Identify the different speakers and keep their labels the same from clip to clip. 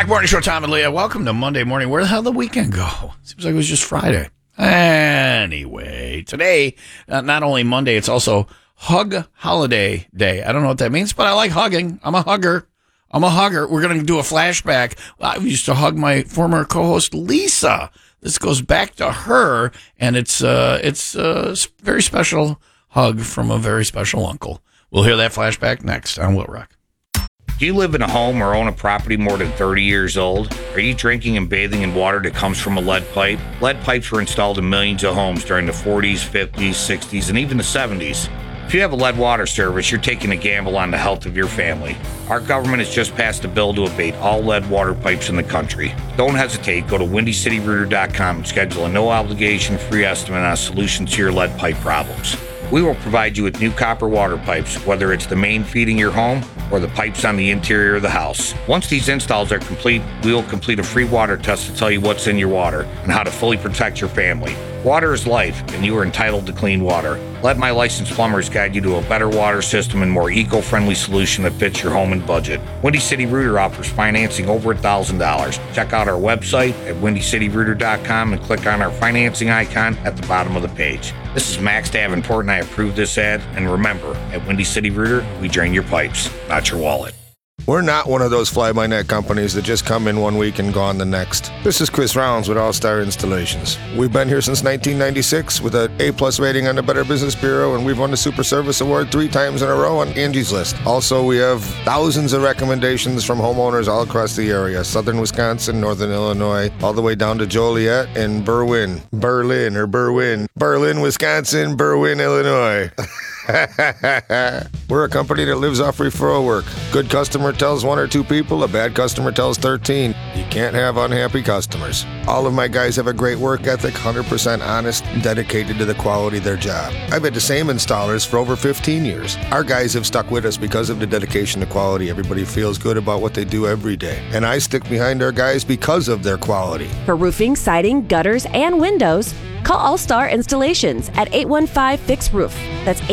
Speaker 1: Rock Morning Show, Tom and Leah. Welcome to Monday morning. Where the hell did the weekend go? Seems like it was just Friday. Anyway, today, not only Monday, it's also Hug Holiday Day. I don't know what that means, but I like hugging. I'm a hugger. We're going to do a flashback. I used to hug my former co-host, Lisa. This goes back to her, and it's a very special hug from a very special uncle. We'll hear that flashback next on Will Rock.
Speaker 2: Do you live in a home or own a property more than 30 years old? Are you drinking and bathing in water that comes from a lead pipe? Lead pipes were installed in millions of homes during the 40s, 50s, 60s, and even the 70s. If you have a lead water service, you're taking a gamble on the health of your family. Our government has just passed a bill to abate all lead water pipes in the country. Don't hesitate. Go to WindyCityRooter.com and schedule a no-obligation free estimate on a solution to your lead pipe problems. We will provide you with new copper water pipes, whether it's the main feeding your home or the pipes on the interior of the house. Once these installs are complete, we will complete a free water test to tell you what's in your water and how to fully protect your family. Water is life, and you are entitled to clean water. Let my licensed plumbers guide you to a better water system and more eco-friendly solution that fits your home and budget. Windy City Rooter offers financing over $1,000. Check out our website at WindyCityRooter.com and click on our financing icon at the bottom of the page. This is Max Davenport, and I approve this ad. And remember, at Windy City Rooter, we drain your pipes, not your wallet.
Speaker 3: We're not one of those fly-by-night companies that just come in one week and gone the next. This is Chris Rounds with All-Star Installations. We've been here since 1996 with an A-plus rating on the Better Business Bureau, and we've won the Super Service Award 3 times in a row on Angie's List. Also, we have thousands of recommendations from homeowners all across the area. Southern Wisconsin, Northern Illinois, all the way down to Joliet and Berwyn, Wisconsin, Berwyn, Illinois. We're a company that lives off referral work. Good customer tells 1 or 2 people, a bad customer tells 13. You can't have unhappy customers. All of my guys have a great work ethic, 100% honest, and dedicated to the quality of their job. I've had the same installers for over 15 years. Our guys have stuck with us because of the dedication to quality. Everybody feels good about what they do every day. And I stick behind our guys because of their quality.
Speaker 4: For roofing, siding, gutters, and windows, call All-Star Installations at 815-FIX-ROOF. That's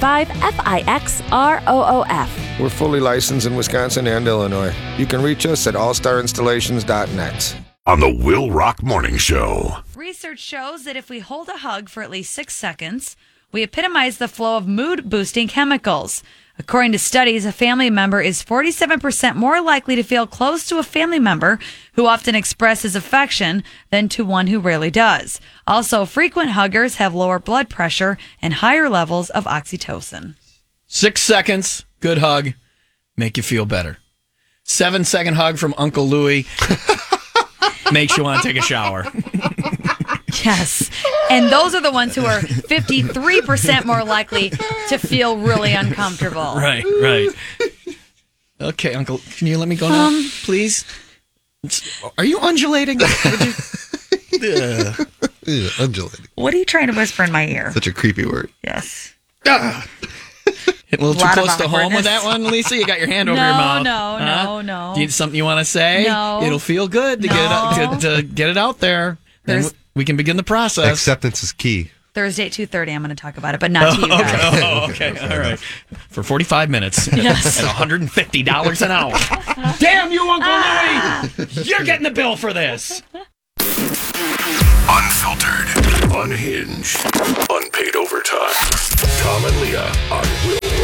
Speaker 4: 815-FIXROOF.
Speaker 3: We're fully licensed in Wisconsin and Illinois. You can reach us at allstarinstallations.net.
Speaker 5: On the Will Rock Morning Show.
Speaker 6: Research shows that if we hold a hug for at least 6 seconds, we epitomize the flow of mood-boosting chemicals. According to studies, a family member is 47% more likely to feel close to a family member who often expresses affection than to one who rarely does. Also, frequent huggers have lower blood pressure and higher levels of oxytocin.
Speaker 1: 6 seconds, good hug, make you feel better. 7-second hug from Uncle Louie makes you want to take a shower.
Speaker 6: Yes. And those are the ones who are 53% more likely to feel really uncomfortable.
Speaker 1: Right. Okay, Uncle, can you let me go now, please? Are you undulating?
Speaker 3: Undulating.
Speaker 6: What are you trying to whisper in my ear?
Speaker 3: Such a creepy word.
Speaker 6: Yes.
Speaker 1: A little too close to home with that one, Lisa? You got your hand over your mouth.
Speaker 6: No.
Speaker 1: Do you need something you want to say?
Speaker 6: No.
Speaker 1: It'll feel good to get it out there. Then we can begin the process.
Speaker 7: Acceptance is key.
Speaker 6: Thursday at 2:30, I'm going to talk about it, but not to you guys.
Speaker 1: Okay. All right. For 45 minutes
Speaker 6: Yes.
Speaker 1: at $150 an hour. Damn you, Uncle Louie! You're getting the bill for this.
Speaker 5: Unfiltered, unhinged, unpaid overtime. Tom and Leah on Will